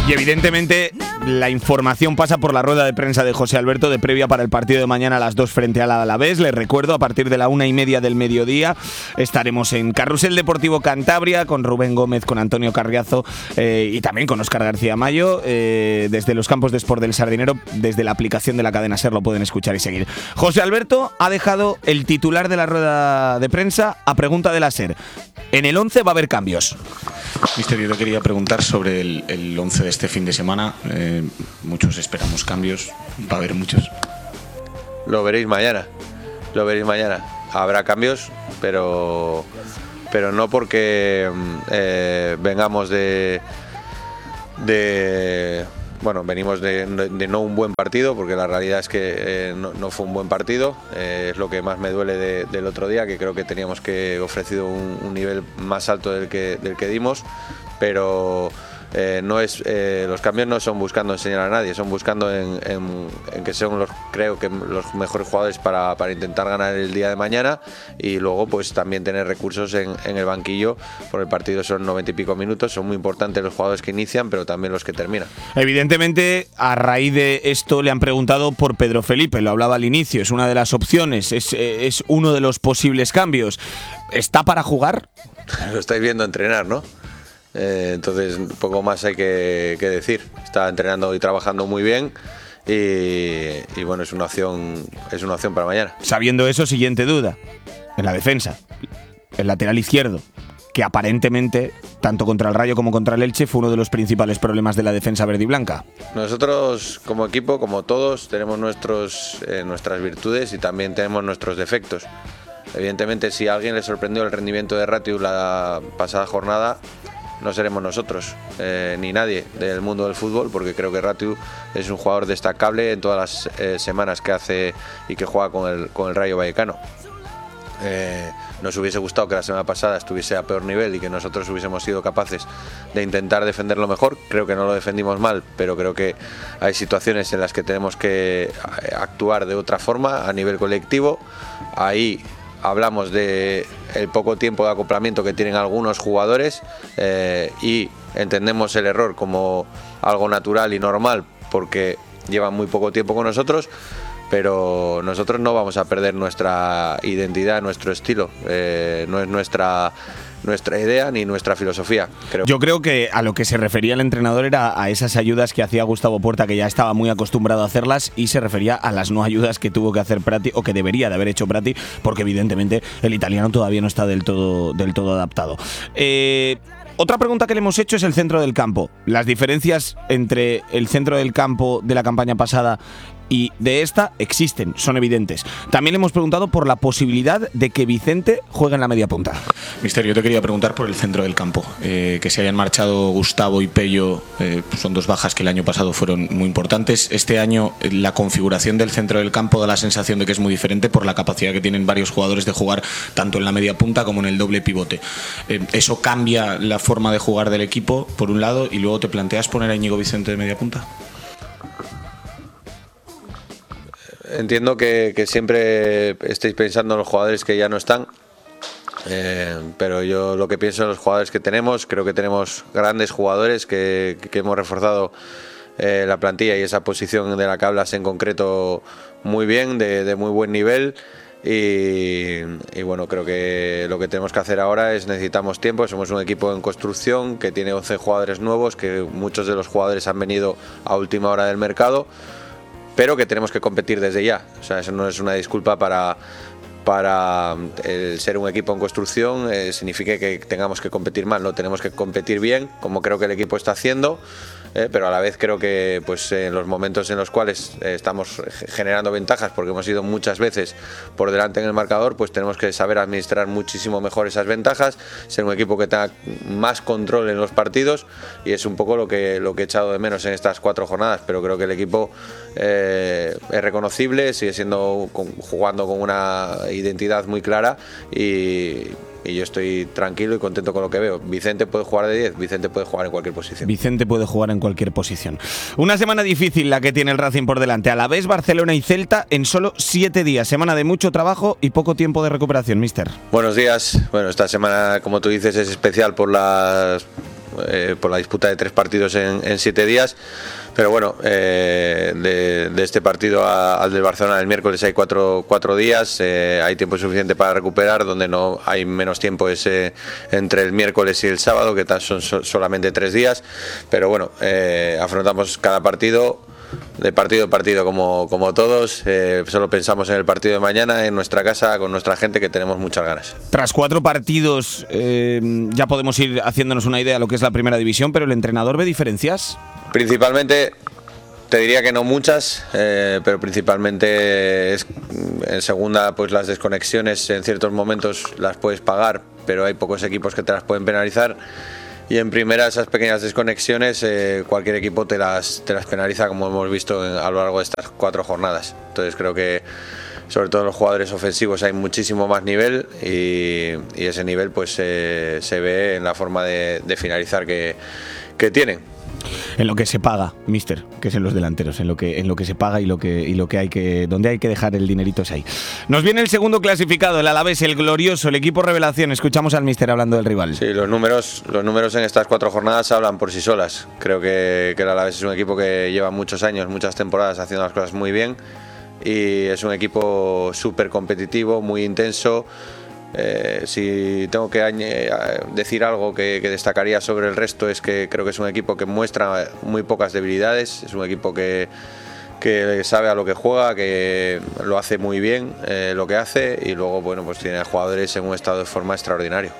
Y evidentemente la información pasa por la rueda de prensa de José Alberto de previa para el partido de mañana a las 2 frente al Alavés. Les recuerdo, a partir de la 1:30 del mediodía estaremos en Carrusel Deportivo Cantabria con Rubén Gómez, con Antonio Carriazo y también con Óscar García Mayo desde los campos de Sport del Sardinero. Desde la aplicación de la cadena SER lo pueden escuchar y seguir. José Alberto ha dejado el titular de la rueda de prensa a pregunta de la SER. En el 11 va a haber cambios. Mister, yo te quería preguntar sobre el 11 de este fin de semana. Muchos esperamos cambios. ¿Va a haber muchos? Lo veréis mañana. Habrá cambios, pero no porque vengamos venimos de no un buen partido, porque la realidad es que no fue un buen partido. Es lo que más me duele del otro día, que creo que teníamos que ofrecido un nivel más alto del que dimos, pero los cambios no son buscando enseñar a nadie, son buscando en que son creo que los mejores jugadores para intentar ganar el día de mañana, y luego pues también tener recursos en el banquillo, porque el partido son 90 y pico minutos, son muy importantes los jugadores que inician, pero también los que terminan. Evidentemente, a raíz de esto le han preguntado por Pedro Felipe, lo hablaba al inicio, es una de las opciones, es uno de los posibles cambios. ¿Está para jugar? Lo estáis viendo entrenar, ¿no? Entonces poco más hay que decir. Está entrenando y trabajando muy bien y bueno, es una opción para mañana. Sabiendo eso, siguiente duda: en la defensa, el lateral izquierdo, que aparentemente tanto contra el Rayo como contra el Elche fue uno de los principales problemas de la defensa verde y blanca. Nosotros como equipo, como todos, tenemos nuestras virtudes y también tenemos nuestros defectos. Evidentemente, si a alguien le sorprendió el rendimiento de Ratiu la pasada jornada, no seremos nosotros, ni nadie del mundo del fútbol, porque creo que Ratiu es un jugador destacable en todas las semanas que hace y que juega con el Rayo Vallecano. Nos hubiese gustado que la semana pasada estuviese a peor nivel y que nosotros hubiésemos sido capaces de intentar defenderlo mejor. Creo que no lo defendimos mal, pero creo que hay situaciones en las que tenemos que actuar de otra forma a nivel colectivo. Ahí hablamos de el poco tiempo de acoplamiento que tienen algunos jugadores y entendemos el error como algo natural y normal porque llevan muy poco tiempo con nosotros, pero nosotros no vamos a perder nuestra identidad, nuestro estilo, no es nuestra idea ni nuestra filosofía, creo. Yo creo que a lo que se refería el entrenador era a esas ayudas que hacía Gustavo Puerta, que ya estaba muy acostumbrado a hacerlas, y se refería a las no ayudas que tuvo que hacer Prati, o que debería de haber hecho Prati, porque evidentemente el italiano todavía no está del todo adaptado. Otra pregunta que le hemos hecho es el centro del campo. Las diferencias entre el centro del campo de la campaña pasada y de esta existen, son evidentes. También le hemos preguntado por la posibilidad de que Vicente juegue en la media punta. Mister, yo te quería preguntar por el centro del campo. Que se hayan marchado Gustavo y Pello, son dos bajas que el año pasado fueron muy importantes. Este año la configuración del centro del campo da la sensación de que es muy diferente por la capacidad que tienen varios jugadores de jugar tanto en la media punta como en el doble pivote. ¿Eso cambia la forma de jugar del equipo, por un lado, y luego te planteas poner a Íñigo Vicente de media punta? Entiendo que siempre estéis pensando en los jugadores que ya no están, pero yo lo que pienso en los jugadores que tenemos, creo que tenemos grandes jugadores que hemos reforzado la plantilla y esa posición de la que hablas en concreto muy bien, de muy buen nivel. Y bueno, creo que lo que tenemos que hacer ahora es necesitamos tiempo. Somos un equipo en construcción que tiene 11 jugadores nuevos, que muchos de los jugadores han venido a última hora del mercado, pero que tenemos que competir desde ya. O sea, eso no es una disculpa para el ser un equipo en construcción, significa que tengamos que competir mal. No, tenemos que competir bien, como creo que el equipo está haciendo, pero a la vez creo que pues en los momentos en los cuales estamos generando ventajas, porque hemos ido muchas veces por delante en el marcador, pues tenemos que saber administrar muchísimo mejor esas ventajas, ser un equipo que tenga más control en los partidos, y es un poco lo que he echado de menos en estas 4 jornadas. Pero creo que el equipo es reconocible, sigue jugando con una identidad muy clara, y yo estoy tranquilo y contento con lo que veo. Vicente puede jugar de 10, Vicente puede jugar en cualquier posición. Vicente puede jugar en cualquier posición. Una semana difícil la que tiene el Racing por delante. Alavés, Barcelona y Celta en solo 7 días. Semana de mucho trabajo y poco tiempo de recuperación, míster. Buenos días. Bueno, esta semana, como tú dices, es especial por las por la disputa de 3 partidos en 7 días. Pero bueno, de este partido al del Barcelona del miércoles hay 4 días, hay tiempo suficiente para recuperar, donde no hay menos tiempo entre el miércoles y el sábado, que son solamente 3 días. Pero bueno, afrontamos cada partido de partido a partido como todos. Solo pensamos en el partido de mañana, en nuestra casa, con nuestra gente, que tenemos muchas ganas. Tras 4 partidos ya podemos ir haciéndonos una idea de lo que es la primera división, pero ¿el entrenador ve diferencias? Principalmente, te diría que no muchas, pero principalmente en segunda, pues las desconexiones en ciertos momentos las puedes pagar, pero hay pocos equipos que te las pueden penalizar. Y en primera, esas pequeñas desconexiones, cualquier equipo te las penaliza, como hemos visto a lo largo de estas 4 jornadas. Entonces creo que sobre todo en los jugadores ofensivos hay muchísimo más nivel, y ese nivel pues se ve en la forma de finalizar que tienen. En lo que se paga, mister, que es en los delanteros, en lo que se paga y lo que hay que, donde hay que dejar el dinerito es ahí. Nos viene el segundo clasificado, el Alavés, el glorioso, el equipo revelación. Escuchamos al mister hablando del rival. Sí, los números en estas 4 jornadas hablan por sí solas. Creo que el Alavés es un equipo que lleva muchos años, muchas temporadas haciendo las cosas muy bien, y es un equipo súper competitivo, muy intenso. Si tengo que decir algo que destacaría sobre el resto, es que creo que es un equipo que muestra muy pocas debilidades, es un equipo que sabe a lo que juega, que lo hace muy bien, lo que hace, y luego bueno, pues tiene a jugadores en un estado de forma extraordinario.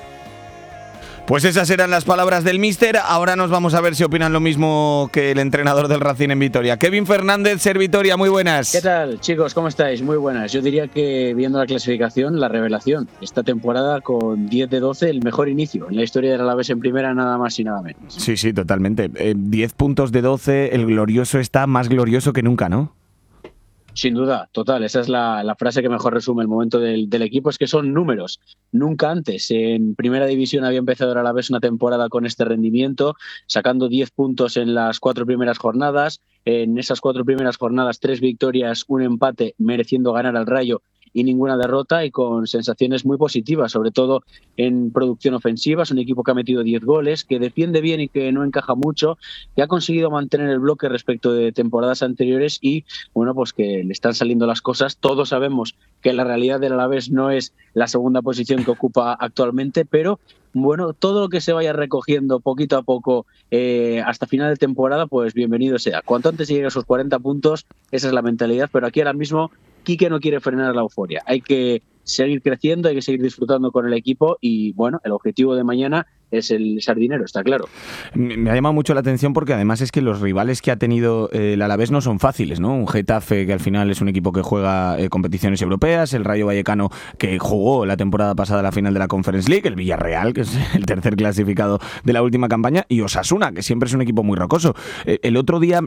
Pues esas eran las palabras del míster. Ahora nos vamos a ver si opinan lo mismo que el entrenador del Racing en Vitoria. Kevin Fernández, Ser Vitoria, muy buenas. ¿Qué tal, chicos? ¿Cómo estáis? Muy buenas. Yo diría que, viendo la clasificación, la revelación. Esta temporada con 10 de 12, el mejor inicio en la historia del Alavés en primera, nada más y nada menos. Sí, totalmente. 10 puntos de 12, el glorioso está más glorioso que nunca, ¿no? Sin duda, total. Esa es la frase que mejor resume el momento del equipo, es que son números. Nunca antes en primera división había empezado el Alavés una temporada con este rendimiento, sacando 10 puntos en las 4 primeras jornadas. En esas 4 primeras jornadas, 3 victorias, 1 empate, mereciendo ganar al Rayo, y ninguna derrota, y con sensaciones muy positivas, sobre todo en producción ofensiva. Es un equipo que ha metido 10 goles, que defiende bien y que no encaja mucho, que ha conseguido mantener el bloque respecto de temporadas anteriores, y bueno, pues que le están saliendo las cosas. Todos sabemos que la realidad del Alavés no es la segunda posición que ocupa actualmente, pero bueno, todo lo que se vaya recogiendo poquito a poco hasta final de temporada, pues bienvenido sea. Cuanto antes llegue a esos 40 puntos, esa es la mentalidad, pero aquí ahora mismo Quique no quiere frenar la euforia. Hay que seguir creciendo, hay que seguir disfrutando con el equipo, y bueno, el objetivo de mañana es el Sardinero, está claro. Me ha llamado mucho la atención porque además es que los rivales que ha tenido el Alavés no son fáciles, ¿no? Un Getafe, que al final es un equipo que juega competiciones europeas, el Rayo Vallecano, que jugó la temporada pasada la final de la Conference League, el Villarreal, que es el tercer clasificado de la última campaña, y Osasuna, que siempre es un equipo muy rocoso. El otro día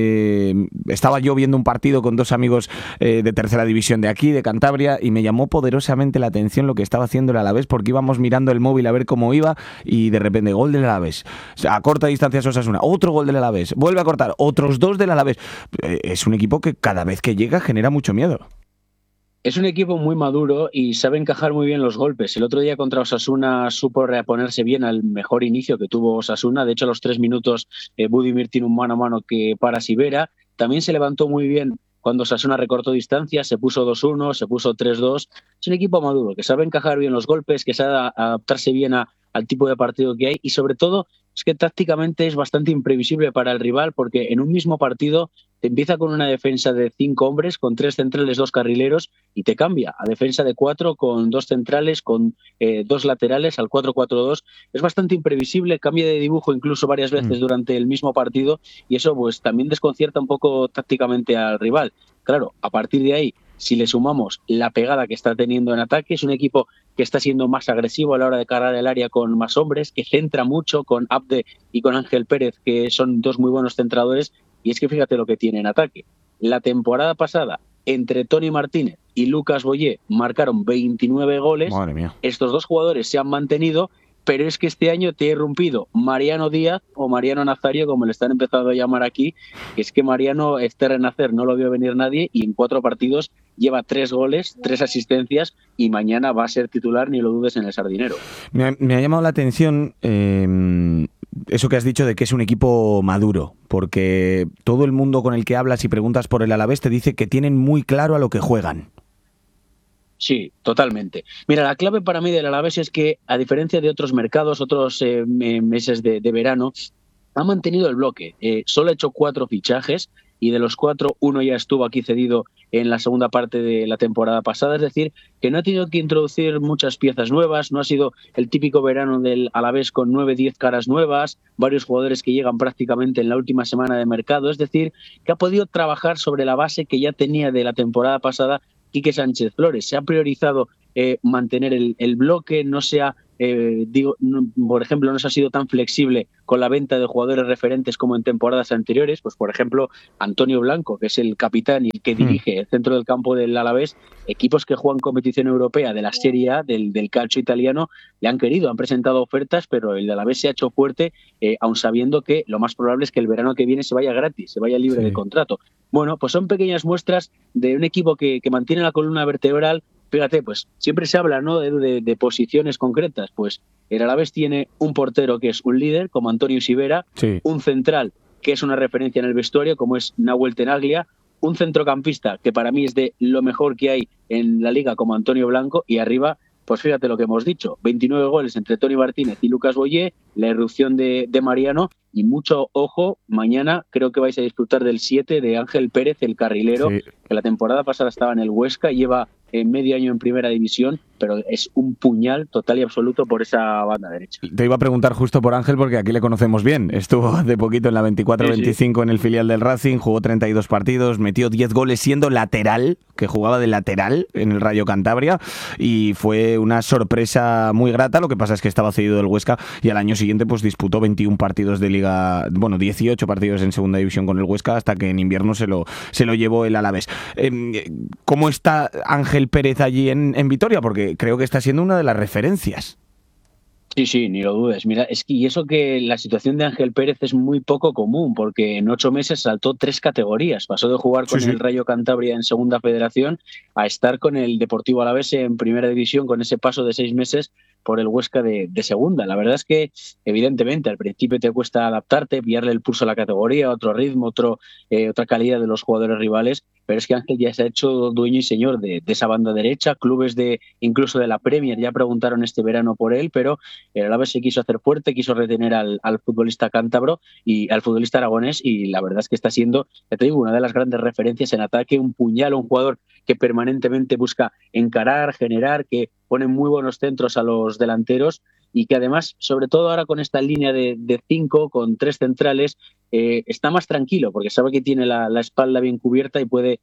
estaba yo viendo un partido con 2 amigos de tercera división de aquí, de Cantabria, y me llamó poderosamente la atención lo que estaba haciendo el Alavés, porque íbamos mirando el móvil a ver cómo iba, y de repente gol del Alavés, a corta distancia Osasuna, otro gol del Alavés, vuelve a cortar, otros 2 del Alavés. Es un equipo que cada vez que llega genera mucho miedo. Es un equipo muy maduro y sabe encajar muy bien los golpes. El otro día contra Osasuna supo reponerse bien al mejor inicio que tuvo Osasuna. De hecho, a los 3 minutos Budimir tiene un mano a mano que para Sivera. También se levantó muy bien cuando Osasuna recortó distancia, se puso 2-1, se puso 3-2. Es un equipo maduro, que sabe encajar bien los golpes, que sabe adaptarse bien al tipo de partido que hay, y sobre todo es que tácticamente es bastante imprevisible para el rival, porque en un mismo partido te empieza con una defensa de 5 hombres, con 3 centrales, 2 carrileros, y te cambia a defensa de 4 con 2 centrales, con 2 laterales, al 4-4-2. Es bastante imprevisible, cambia de dibujo incluso varias veces durante el mismo partido, y eso pues también desconcierta un poco tácticamente al rival. Claro, a partir de ahí, si le sumamos la pegada que está teniendo en ataque, es un equipo que está siendo más agresivo a la hora de cargar el área con más hombres, que centra mucho con Abde y con Ángel Pérez, que son 2 muy buenos centradores. Y es que fíjate lo que tiene en ataque. La temporada pasada, entre Toni Martínez y Lucas Boyé, marcaron 29 goles. Madre mía. Estos 2 jugadores se han mantenido, pero es que este año te he irrumpido Mariano Díaz, o Mariano Nazario, como le están empezando a llamar aquí, que es que Mariano, este renacer, no lo vio venir nadie, y en 4 partidos lleva 3 goles, 3 asistencias, y mañana va a ser titular, ni lo dudes, en el Sardinero. Me ha llamado la atención eso que has dicho de que es un equipo maduro, porque todo el mundo con el que hablas y preguntas por el Alavés te dice que tienen muy claro a lo que juegan. Sí, totalmente. Mira, la clave para mí del Alavés es que, a diferencia de otros mercados, otros meses de verano, ha mantenido el bloque. Solo ha hecho 4 fichajes y de los 4, uno ya estuvo aquí cedido en la segunda parte de la temporada pasada. Es decir, que no ha tenido que introducir muchas piezas nuevas, no ha sido el típico verano del Alavés con 9-10 caras nuevas, varios jugadores que llegan prácticamente en la última semana de mercado. Es decir, que ha podido trabajar sobre la base que ya tenía de la temporada pasada Quique Sánchez Flores. Se ha priorizado mantener el bloque, no se ha, por ejemplo, no se ha sido tan flexible con la venta de jugadores referentes como en temporadas anteriores. Pues, por ejemplo, Antonio Blanco, que es el capitán y el que dirige el centro del campo del Alavés, equipos que juegan competición europea de la Serie A, del calcio italiano, le han querido, han presentado ofertas, pero el Alavés se ha hecho fuerte, aun sabiendo que lo más probable es que el verano que viene se vaya gratis, se vaya libre de contrato. Bueno, pues son pequeñas muestras de un equipo que mantiene la columna vertebral. Fíjate, pues siempre se habla, ¿no?, de posiciones concretas. Pues el Alavés tiene un portero que es un líder, como Antonio Sivera, un central que es una referencia en el vestuario, como es Nahuel Tenaglia, un centrocampista que para mí es de lo mejor que hay en la liga, como Antonio Blanco, y arriba, pues fíjate lo que hemos dicho, 29 goles entre Toni Martínez y Lucas Boyé, la irrupción de Mariano, y mucho ojo, mañana creo que vais a disfrutar del 7 de Ángel Pérez, el carrilero, que la temporada pasada estaba en el Huesca, lleva medio año en primera división, pero es un puñal total y absoluto por esa banda derecha. Te iba a preguntar justo por Ángel, porque aquí le conocemos bien. Estuvo hace poquito en la 24-25 en el filial del Racing, jugó 32 partidos, metió 10 goles siendo lateral, que jugaba de lateral en el Rayo Cantabria, y fue una sorpresa muy grata. Lo que pasa es que estaba cedido del Huesca y al año siguiente pues disputó 21 partidos de Liga, bueno, 18 partidos en segunda división con el Huesca, hasta que en invierno se lo llevó el Alavés. ¿Cómo está Ángel Pérez allí en Vitoria? Porque creo que está siendo una de las referencias. Sí, ni lo dudes. Mira, es que y eso que la situación de Ángel Pérez es muy poco común, porque en 8 meses saltó 3 categorías. Pasó de jugar con el Rayo Cantabria en Segunda Federación a estar con el Deportivo Alavés en Primera División, con ese paso de 6 meses por el Huesca de Segunda. La verdad es que, evidentemente, al principio te cuesta adaptarte, pillarle el pulso a la categoría, otro ritmo, otra calidad de los jugadores rivales, pero es que Ángel ya se ha hecho dueño y señor de esa banda derecha. Clubes incluso de la Premier ya preguntaron este verano por él, pero el Alavés se quiso hacer fuerte, quiso retener al futbolista cántabro y al futbolista aragonés, y la verdad es que está siendo, ya te digo, una de las grandes referencias en ataque, un puñal, un jugador que permanentemente busca encarar, generar, que pone muy buenos centros a los delanteros, y que además, sobre todo ahora con esta línea de 5, con 3 centrales, está más tranquilo, porque sabe que tiene la espalda bien cubierta y puede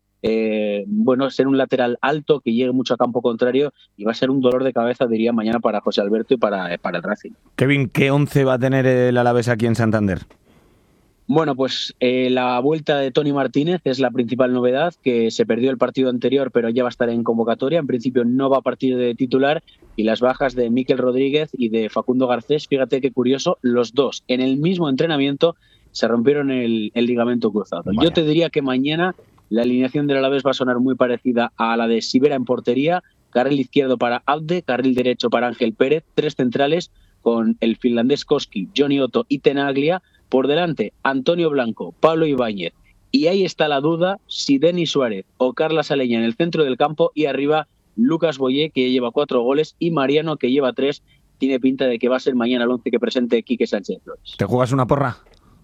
ser un lateral alto que llegue mucho a campo contrario, y va a ser un dolor de cabeza, diría, mañana para José Alberto y para el Racing. Kevin, ¿qué 11 va a tener el Alavés aquí en Santander? Bueno, pues la vuelta de Toni Martínez es la principal novedad, que se perdió el partido anterior, pero ya va a estar en convocatoria. En principio no va a partir de titular, y las bajas de Mikel Rodríguez y de Facundo Garcés, fíjate qué curioso, los dos en el mismo entrenamiento se rompieron el ligamento cruzado. Vaya. Yo te diría que mañana la alineación del Alavés va a sonar muy parecida a la de Sivera en portería, carril izquierdo para Abde, carril derecho para Ángel Pérez, 3 centrales con el finlandés Koski, Johnny Otto y Tenaglia. Por delante, Antonio Blanco, Pablo Ibáñez. Y ahí está la duda si Denis Suárez o Carla Saleña en el centro del campo, y arriba Lucas Boyé, que lleva 4 goles, y Mariano, que lleva 3. Tiene pinta de que va a ser mañana el 11 que presente Quique Sánchez Flores. ¿Te juegas una porra?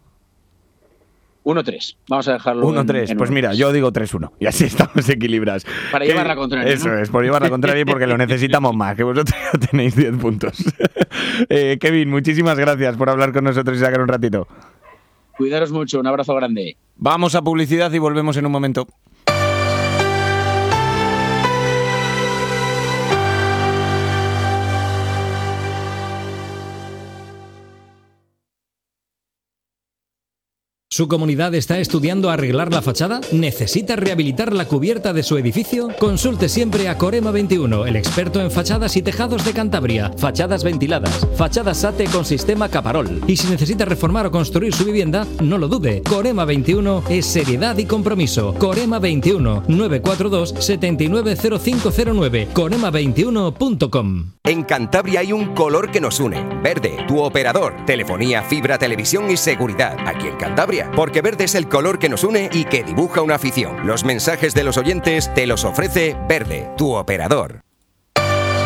1-3. Vamos a dejarlo 1-3. Pues mira, yo digo 3-1. Y así estamos equilibrados. Para llevar la contraria. Eso, ¿no? Es, por llevar la contraria, y porque lo necesitamos más, que vosotros ya tenéis 10 puntos. Kevin, muchísimas gracias por hablar con nosotros y sacar un ratito. Cuidaros mucho, un abrazo grande. Vamos a publicidad y volvemos en un momento. ¿Su comunidad está estudiando arreglar la fachada? ¿Necesita rehabilitar la cubierta de su edificio? Consulte siempre a Corema 21, el experto en fachadas y tejados de Cantabria. Fachadas ventiladas, fachadas SATE con sistema Caparol. Y si necesita reformar o construir su vivienda, no lo dude. Corema 21 es seriedad y compromiso. Corema 21 942 790509. Corema21.com. En Cantabria hay un color que nos une. Verde, tu operador. Telefonía, fibra, televisión y seguridad. Aquí en Cantabria. Porque verde es el color que nos une y que dibuja una afición. Los mensajes de los oyentes te los ofrece Verde, tu operador.